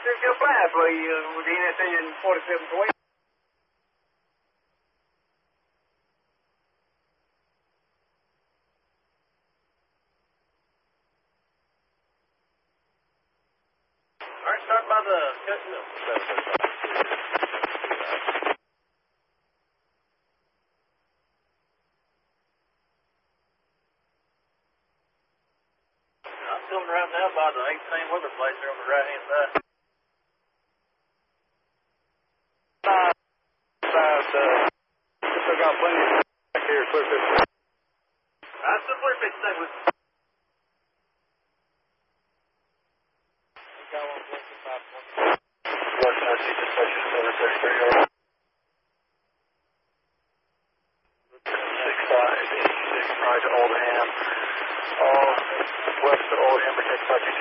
Mr. Gilbert, with the NSA in 4720. All right, start by the cutting up. I'm coming around now by the 18 weather place there on the right hand side. Still got plenty back here, clear 50. That's the clear 50 stay with me. Got one, 55. West RC dispatches over 33 6586, right to Oldham. All west of Oldham, protected by